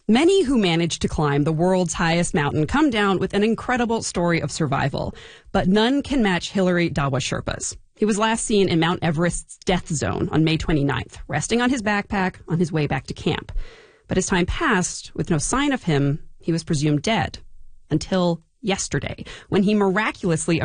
Many who manage to climb the world's highest mountain come down with an incredible story of survival, but none can match Hilary Dawa Sherpa's. He was last seen in Mount Everest's death zone on May 29th, resting on his backpack on his way back to camp. But as time passed, with no sign of him, he was presumed dead until yesterday, when he miraculously